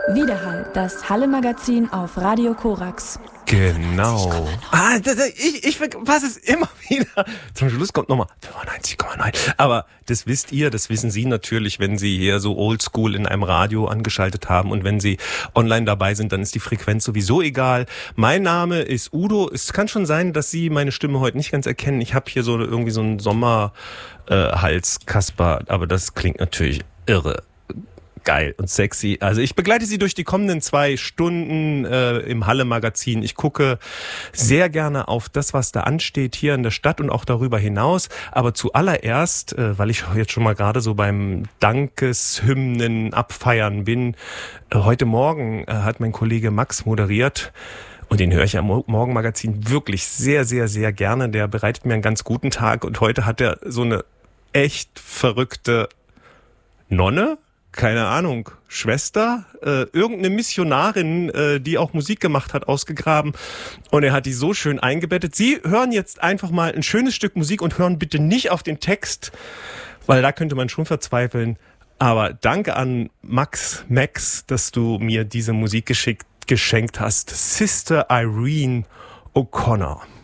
Widerhall, das Halle-Magazin auf Radio Korax. Genau. Ich verpasse es immer wieder. Zum Schluss kommt nochmal 95,9. Aber das wisst ihr, das wissen Sie natürlich, wenn Sie hier so oldschool in einem Radio angeschaltet haben. Und wenn Sie online dabei sind, dann ist die Frequenz sowieso egal. Mein Name ist Udo. Es kann schon sein, dass Sie meine Stimme heute nicht ganz erkennen. Ich habe hier so irgendwie so einen Sommerhalskasper. Aber das klingt natürlich irre. Geil und sexy. Also ich begleite Sie durch die kommenden 2 Stunden im Halle-Magazin. Ich gucke sehr gerne auf das, was da ansteht hier in der Stadt und auch darüber hinaus. Aber zuallererst, weil ich jetzt schon mal gerade so beim Dankeshymnen abfeiern bin, heute Morgen hat mein Kollege Max moderiert. Und den höre ich am Morgenmagazin wirklich sehr, sehr, sehr gerne. Der bereitet mir einen ganz guten Tag. Und heute hat er so eine echt verrückte Nonne, keine Ahnung, Schwester, irgendeine Missionarin, die auch Musik gemacht hat, ausgegraben. Und er hat die so schön eingebettet. Sie hören jetzt einfach mal ein schönes Stück Musik und hören bitte nicht auf den Text, weil da könnte man schon verzweifeln. Aber danke an Max, dass du mir diese Musik geschenkt hast. Sister Irene O'Connor.